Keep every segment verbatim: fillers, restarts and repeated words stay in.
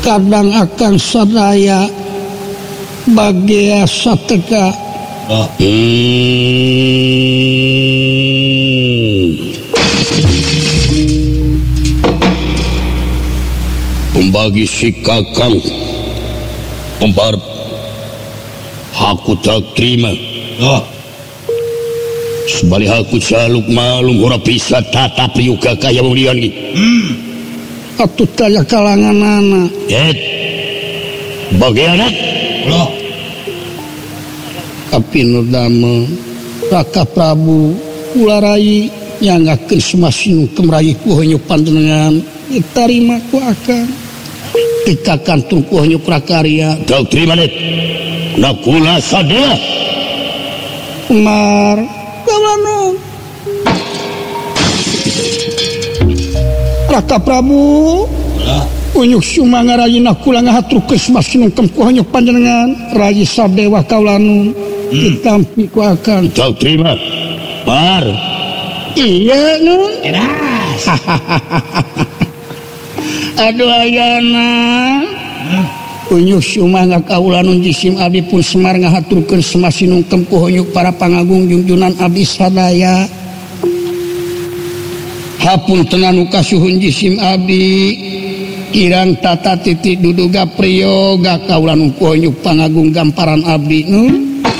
kadang akan sadaya bagia sateka oh. hmm. Pembagi si kakang pembar aku tak terima oh. sebalik aku saluk malum ora bisa tatap yuka kaya mulian ni hmm. atuh taya kalangan anak et bagianak oh. tapi nu damel Raka Prabu ularai nyangakeun semasin kemrayi ku heunyuk panjenengan ditarima ku akan tika kantung ku heunyuk prakarya tak terima net nakula sadaya Umar kawana Raka Prabu oh. unyuk sumanga rayina kula ngahaturkeun semasin ku heunyuk panjenengan rayi sadewa kaulanun ditampi ku akan tak terima par iya nun Edas aduh ayana hmm. unyuk sumanga kaulanun jisim abdi pun semar ngahaturkeun semasinung kemku heunyuk para pangagung junjunan abdi sadaya hapun tenan kasuhun jisim abdi kirang tata titik duduga priyoga kaulanun ku heunyuk pangagung gamparan abdi nun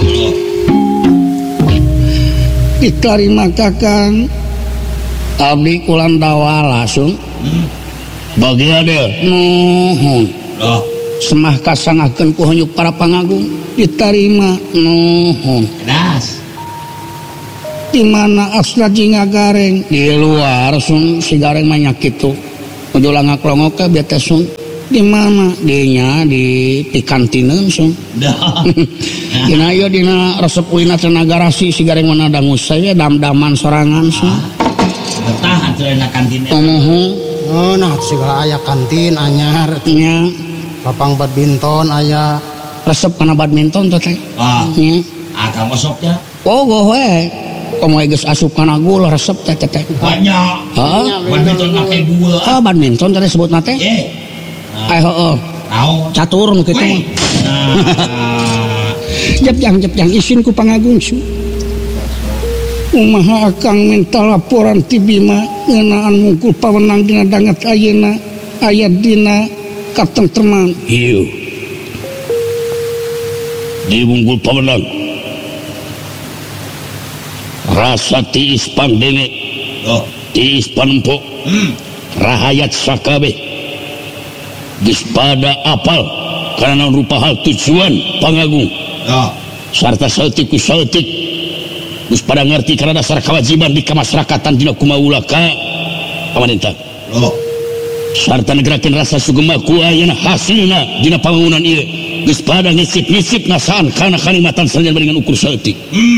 ditarima kakang abdi kulan dawa langsung hmm. bagian nuhun oh. semah kasangakeun ku heunyuk para pangagung ditarima nuhun Edas di mana asna jinga gareng di luar sun si gareng mah kitu udah ngaklongok biar teh sun di mana dinya di di kantineun sun dah dina ieu dina resep ulina tenaga rasi si gareng mana dangu saya dam-daman sorangan sun bertahan tuh enak kantin nuhun oh nah segala aya kantin anyar nya lapang badminton aya resep kana badminton teh teh ah nya akang osoknya oh goh we komo geus asup kana gula resep teh teh banyak heeh badminton make gula ah badminton teh disebutna teh ye eh heeh tahu catur nu kitu mah nah jep jang jep jang isin ku pangagung su umaha akang minta laporan ti Bima ngeunaan mungkul pawenang dina danget ayeuna aya dina katentreman hiu di bungkul pawenang rasa tiis pandenge oh tiis panempok hmm. rahayat sakabeh geus pada apal karena rupa hal tujuan pangagung oh sarta saeutik ku saeutik geus pada ngerti karena dasar kewajiban di kamasyarakatan dina kumaula ka pamarentah oh sarta negerakeun rasa sugema ku ayeuna hasilna dina pambangunan ieu geus pada ngisip-ngisip ngasaan kana kalimatan sanejan dengan ukur saeutik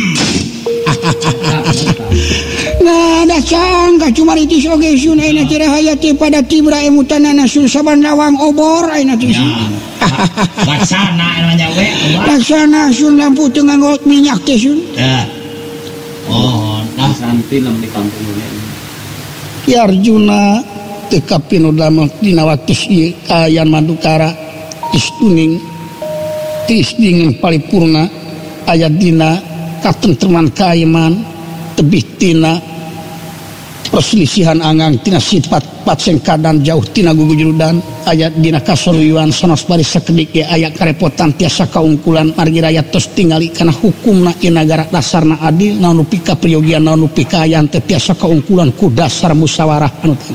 nah da cangga cuma itu oge sun ayeuna teh hayati pada tibra emutanana sun saban lawang obor ayeuna teh laksana namanya we laksana sun lampu teu nganggo minyak teh sun dah oh nah santi lam di kampung ini Ki Arjuna teu kapinu damel dina waktu ieu kaayaan Madukara istuning tis dingin paripurna aya dina katentreman kaiman tebih tina perselisihan angang tina sifat patsengkadan jauh tina gugujurudan aya dina kasoruyuan sanes bari sakedik ge aya karepotan tiasa kaungkulan margi rakyat tos tingali kana hukumna ieu nagara dasarna adil naon nu pika priyogian naon nu pikaayaan teh tiasa kaungkulan ku dasar musyawarah anu teu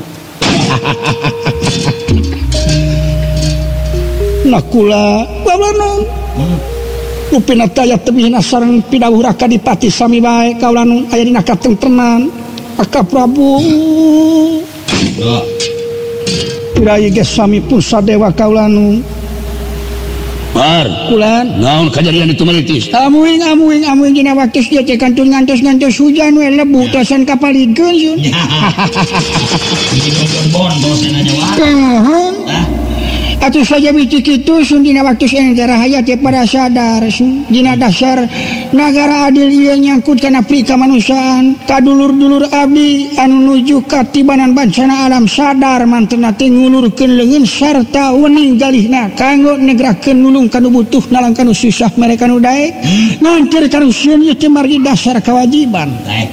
nakula bablanon upina taya tebihna sareng pidawuh Raka Dipati sami bae kaulanun aya dina katentreman Raka Prabu oh Rai ge sami pun sadewa kaulanun par kulan naon kajadian itu malitis amuing amuing amuing dina waktu ieu teh kantun ngantos-ngantos hujan we lebu tasan kapalikeun sun ini bon bon bos nanya wa Heeh. ah atuh saja biji kitu sun dina waktu negara hayat ya pada sadar sun dina dasar negara adil ieu nyangkut kana pri kamanusiaan kadulur-dulur abdi anu nuju katibanan bencana alam sadar mantena teh ngulurkeun leungeun sarta wening galihna kanggo negrakeun nulung kanu butuh nalang kanu susah mereka nu daek ngantir kanu sieun ieu teh margi dasar kewajiban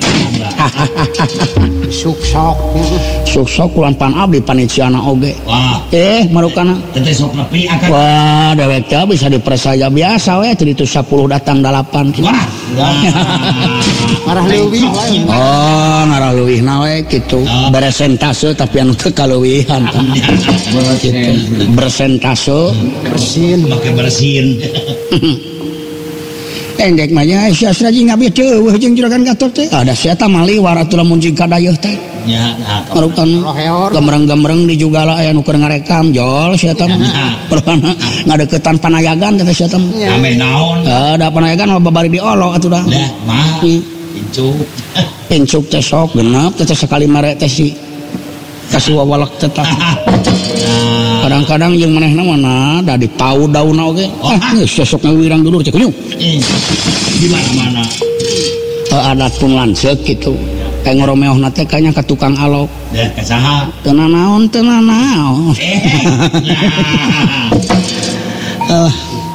Suksok. Suksok kulan pan abdi panitiana oge. Wah. Eh, marukana. Tete sok nepi akan. Wah, dewek teh bisa dipercaya biasa we teh itu sepuluh datang delapan kitu. Wah. Marah leuwih wae. Oh, ngarah leuwihna we kitu. Beresentase tapi anu teu kaleuwihan. Bersentase. Bersin. Make bersin. Endek mah nya sia saji ngabdi teu eueuh jeung juragan Gatot teh. Ada sia tah maliwar atuh lamun jeung kadayeuh teh. Ya, nah. Marukana gamreng-gamreng di jugala aya nu keur ngarekam jol sia tah. Perwana ngadeukeutan panayagan teh sia tah. Ame naon? Ada panayagan mah babari diolo atuh dah. Dah, mah. Incuk. Incuk teh sok genep teh sekali mere teh si kasih wawalak tetap. Kadang-kadang yang manehna mana da di pau daunna oge. Ah, geus sesok ngawirang dulur cek kunyuk. Di mana-mana. Heuh adat pun lanceuk kitu. Kayak ngoromeohna teh kayaknya ke tukang alok. Ya, ke saha? Teu nanaon, teu nanaon. Eh.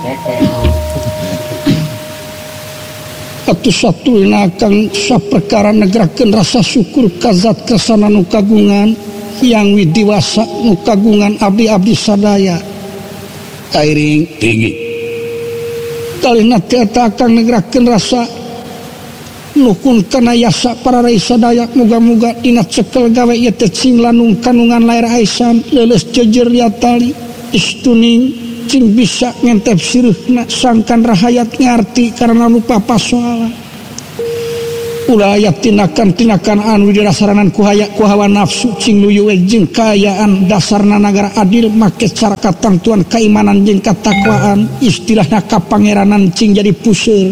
Atuh satulina kang saperkara negrakeun rasa syukur ka zat kersana nu kagungan yang widiwasa nu kagungan abdi-abdi sadaya kairing tinggi kalina teh eta kang negrakeun rasa nukun kana yasa para rai sadaya muga-muga dina cekel gawe ieu teh cing lanung kanungan lair aisan leuleus jejer ya tali istuning cing bisa ngentep sireuhna sangkan rahayat ngarti karena lupa pasoalan ulah aya tinakan-tinakan anu dirasaranan ku haya ku hawa nafsu cing luyu we jeung kaayaan dasarna nagara adil make cara katantuan keimanan jeung katakwaan istilahna kapangeranan cing jadi puseur.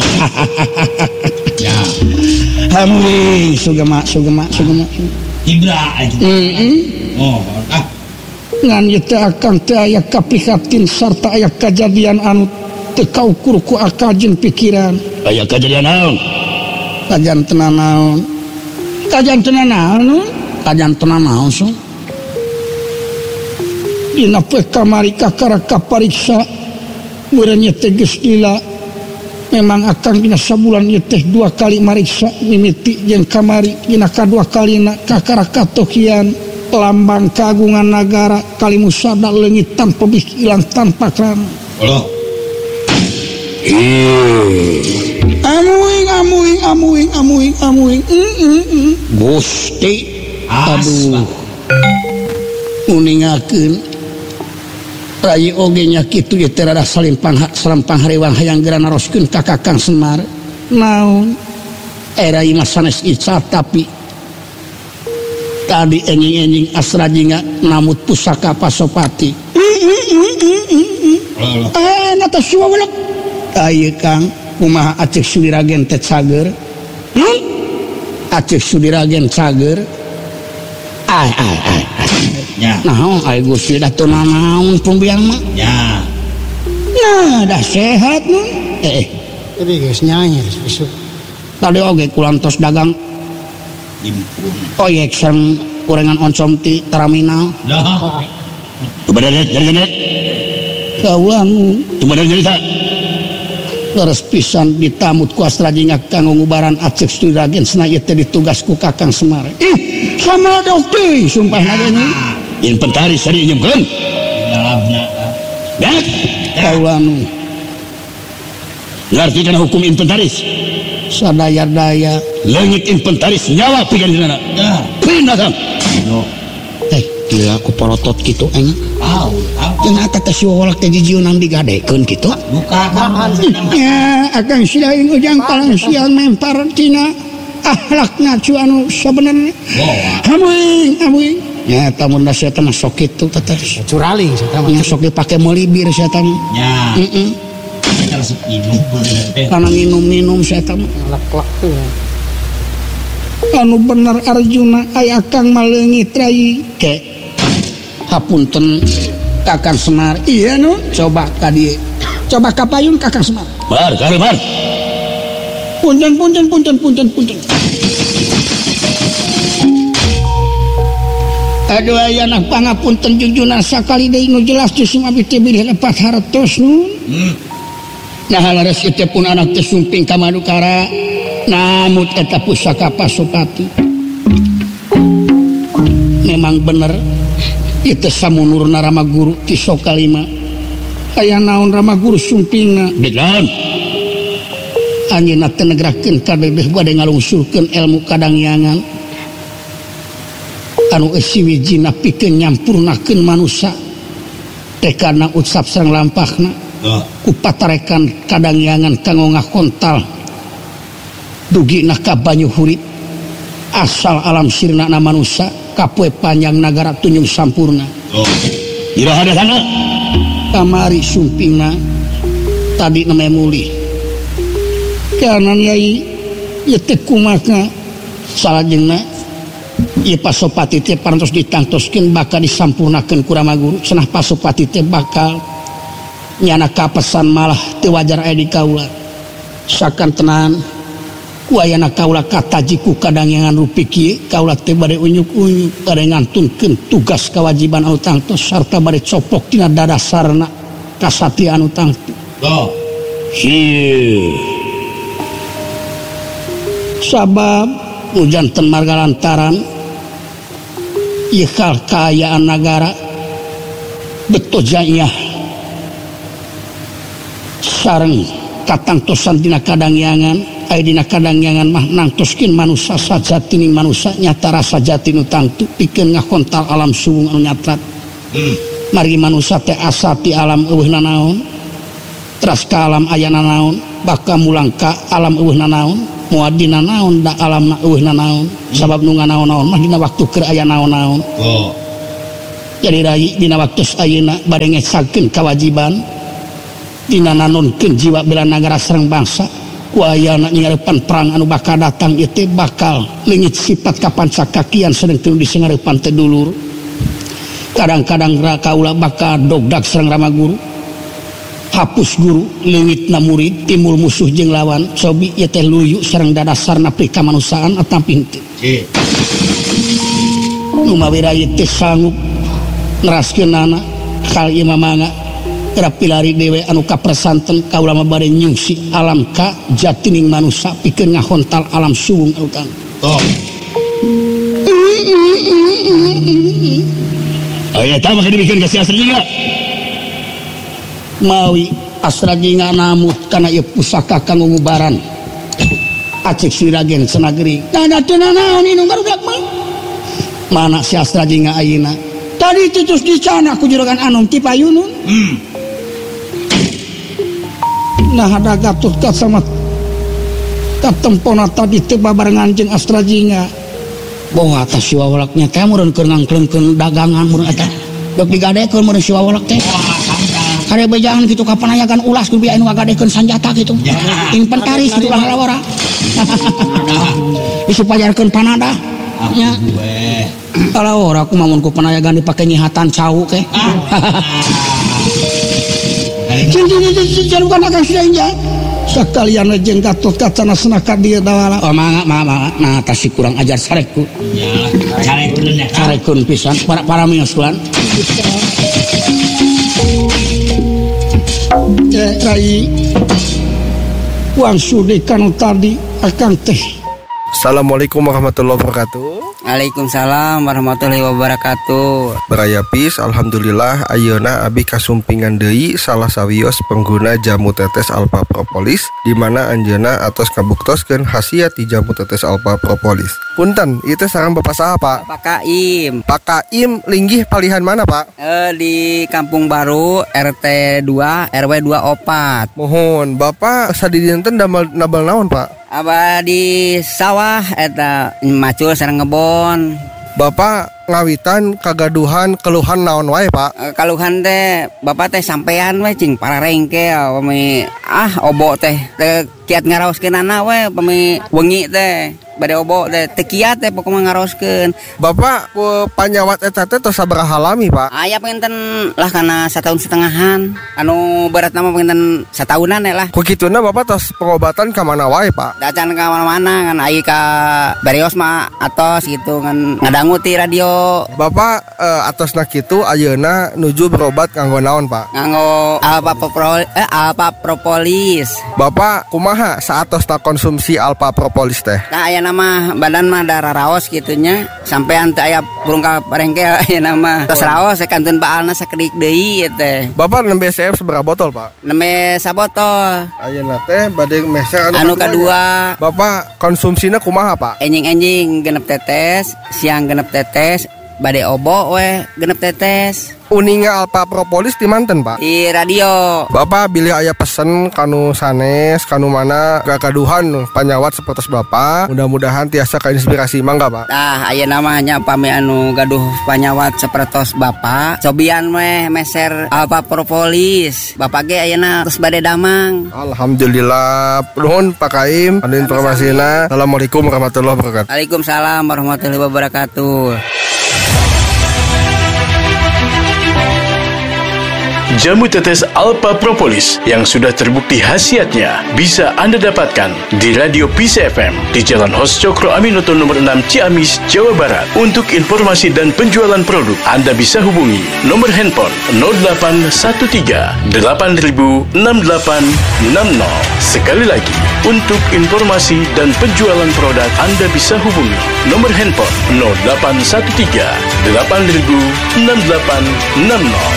Ya. Hamli sugema sugema sugema. Ibra aja. Heeh. Oh, ah. Ngan ieu teh akang teh aya kaprihatin sarta aya kajadian anu teu kaukur ku akal jeung pikiran. Aya kejadian naon? Kajan tenan naon kajan tenan naon kajan tenan naon so dina poe kamari kakara kapariksa meureun ieu teh geus lila memang akan dina sabulan ieu teh dua kali mariksa mimiti jeung kamari dina kadua kalina kakara katokian lambang kagungan nagara kalimusada leungit tanpa bih ilang tanpa krana Allah amuing amuing amuing amuing amuing mm, Gusti aduh uningakeun rai oge nya kitu ye teh rada salimpang salampang harewang hayang geura naroskeun ka Kakang Semar naon era ieu sanes ica tapi tadi enjing-enjing asrajinga namut pusaka Pasopati eh nata siwa welek ayeuna Kang kumaha acek Sudiragen teh cager hmm? acek Sudiragen cager ay ay ay ya naon ay Gusti dah teu naon pumbiang mah ya nah dah sehat nu eh Jadi geus nyanyi besok. tadi oge kulantos dagang impun proyek sareng kurengan oncom ti terminal dah Coba dari dari dari. kawan Coba dari dari. leres pisan ditamut ku astrajinga kanggo ngubaran acek Sudiragen cenah ieu teh ditugas ku Kakang Semar. Ih, sama dokter sumpahna geus. Inventaris tadi nyemkeun. dalamnya Ya. Kaula nu Ngarti kana hukum inventaris. sadaya-daya Leungit inventaris nyawa piganjeunna. dah Pindah Kang. teh gila ku polotot kitu eng. au au Jeung eta teh si wolak teh jijieunang digadekeun kitu. buka kan Ya, akan silaing ujang palang siang mempar tina akhlakna cu anu sabenerna. bawa Amuing, amuing. Ya, tamun da sia teh mah sok kitu teh. Curaling saya Nya sok dipake melibir sia teh. ya Heeh. kita resep minum bener Kana nginum-minum sia teh. lek-lek tuh. Anu bener Arjuna aya kang maleungit rai ke. Hapunten Kakang Semar. Iya nu, coba ka dieu. Coba ka payun Kakang Semar. Mar, kare mar. Punten punten punten punten punten. Aduh ayana pangapunten jujuna sakali deui nu jelas teh abdi teh bilih lepat hartos nu. Hmm. Nah laras ieu teh pun anak teh sumping ka Madukara. Namun eta pusaka Pasopati. Memang bener itu samunurna Rama Guru ti Sokalima. Aya naon Rama Guru sumpingna? Degan. Anjeunna teu negrakeun kadedeh bade ngalungsurkeun ilmu kadangyangan. Anu eusi wijina pikeun nyampurnakeun manusia. Teh kana ucap sareng lampahna. Oh. Ku patarekan kadangyangan kanggo ngakontal. Dugina ka banyu hurip. Asal alam sirna manusia. Kapoe panjang nagara tunjung sampurna. Oh. Iraha da sana. Kamari sumpingna tadi namanya muli. Karena nyai ieu teh kumaha salajengna ieu Pasopati teh parantos ditangtoskeun bakal disampurnakeun ku Rama Guru. Cenah Pasopati teh bakal nyana kapesan malah teu wajar aya di kaula. Sakantenan wayana kaula katajiku kadangyangan rupi kieu kaula teh bade unyuk-unyuk bade ngantunkeun tugas kewajiban anu tangtos sarta bade coplok tina dadasarna kasatria anu tangtu. Oh. Hieu. Sabab ujanten marga lantaran ieu kaayaan nagara betojanya sareng katangtosan dina kadangyangan. Aya dina kadangyangan mah nangtoskeun manusia sajatining manusia nyata rasa jati nu tangtu pikeun ngakontal alam suwung anu nyatrat. Hmm. Margi manusia teh asa ti alam eueuhna naon, teras ka alam ayana naon, bakal mulang ka alam eueuhna naon, moal dina naon da alamna eueuhna naon. Sabab nu nganaon-naon mah dina waktu keur aya naon-naon. Oh. Jadi rai dina waktu ayeuna bade ngesakeun kewajiban dina nanonkeun jiwa bela nagara sareng bangsa. Ku ayana nyingarapan perang anu bakal datang ieu teh bakal leungit sifat ka pancakakian sedeng teu disengarepan teh dulur. Kadang-kadang kaula bakal dogdag sareng Rama Guru. Hapus guru leungitna murid timbul musuh jeung lawan cobi ieu teh luyu sareng dadasarna pri kamanusiaan atapi henteu. Eh. Nu mawira ieu teh sanggup neraskeunana kal ieu mangga rapilari dewe anu kapresanten kaula mah bade nyungsi alam ka jatining manusia pikeun ngahontal alam suwung anu tang. Oh. Aya tah mah dibikeun ka si Asrajinga. Mawi Asrajinga namut kana ieu pusaka kanggo ngubaran acik siragen sanageri. Kada teu naon inu barudak mah. Mana si Asrajinga ayeuna? Tadi titus dicana ku juragan Anom ti Payunun. Hmm. Nah ada Gatot sama katempona tadi teh babarengan jeung Asrajinga. Boha atas si wawalaknya teh meureun keur ngangklengkeun dagangan meureun eta. Dok digadekeun meureun si wawalak teh. Kade bejaan kitu kapanayagan ulas ku biaya anu ngagadekeun sanjata kitu. Inventaris kitu lah lawara. Disupajarkeun panada. Nya. Ala ora aku mamun ku panayagan dipake nyihatan cau teh. Jangan akan sedaya sekalian jeung Gatot kacana senaka dia dawala. Oh mangga mangga nah tasi kurang ajar sareku. Ya, sarekeun ya. Sarekeun pisan para para mioskulan. Eh rai uang sudi kanu tadi akan teh. Assalamualaikum warahmatullahi wabarakatuh. Waalaikumsalam warahmatullahi wabarakatuh. Berayapis, alhamdulillah ayeuna abi kasumpingan deui salah sawios pengguna jamu tetes Alpha Propolis di mana anjeunna atos kabuktoskeun khasiat ti jamu tetes Alpha Propolis. Punten, itu sareng Bapak saha, Pak? Pak Kaim. Pak Kaim linggih palihan mana, Pak? Eh, di Kampung Baru R T dua R W dua puluh empat. Mohon, Bapak sadidinten damel nabal naon, Pak? Aba di sawah eta macul sareng ngebon. Bapak ngawitan kagaduhan keluhan naon wae Pak? E, kaluhan teh bapak teh sampean we cing para rengke pami ah obo teh teh kiat ngaraoskeun anak we pami wengi teh bade obo teh teu kiat teh pokona ngaraoskeun. Bapak ku panyawat eta teh tos sabaraha lami Pak? Aya pengenten lah kana satahun setengahan anu berat nama pengenten satahunan ya lah. Ku kituna Bapak tos pengobatan ka mana wae Pak? Dacan ka mana-mana kan ai ka Barios mah atos gitu kan ngadangu ti radio. Bapak eh, atosna kitu ayeuna nuju berobat kanggo naon Pak? Nganggo alpa propol eh alpa propolis. Bapak kumaha saatosna konsumsi alpa propolis teh? Nah aya nama badan mah darah raos gitunya sampean teh aya burung ka parengke aya nama tos raos kanten baalna sakedik deui teh. Bapak nembe B C F seberapa botol Pak? Nembe sabotol. Ayeuna teh bade mesa Anu kadua. Bapak konsumsina kumaha Pak? Enjing-enjing genep tetes, siang genep tetes, bade obo we genep tetes. Uninga alpa propolis di manten Pak? Di radio. Bapak bilih aya pesen kanu sanes kanu mana gagaduhan panyawat seperti Bapak. Mudah-mudahan tiasa kainspirasi mangga Pak. Nah aya namanya pami anu gaduh panyawat sapertos Bapak. Cobian meh meser alpa propolis. Bapak ge ayeuna terus bade damang. Alhamdulillah. Nuhun Pak Kaim anu informasina. Assalamualaikum warahmatullahi wabarakatuh. Waalaikumsalam warahmatullahi wabarakatuh. Jamu tetes Alpha Propolis yang sudah terbukti khasiatnya bisa Anda dapatkan di Radio Peace F M di Jalan Hos Cokro Aminoto nomor enam Ciamis, Jawa Barat. Untuk informasi dan penjualan produk, Anda bisa hubungi nomor handphone nol delapan satu tiga delapan nol enam delapan enam nol. Sekali lagi, untuk informasi dan penjualan produk, Anda bisa hubungi nomor handphone nol delapan satu tiga delapan nol enam delapan enam nol.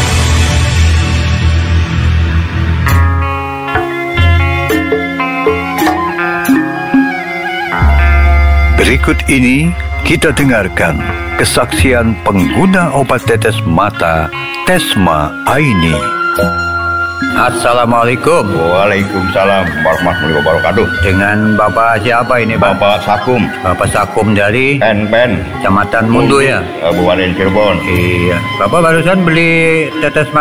Berikut ini kita dengarkan kesaksian pengguna obat tetes mata Tesma Aini. Assalamualaikum. Waalaikumsalam warahmatullahi wabarakatuh. Dengan Bapak siapa ini Pak? Bapak Sakum. Bapak Sakum dari Pen Pen Kecamatan Mundu ya? Kabupaten Cirebon. Iya. Bapak barusan beli tetes mata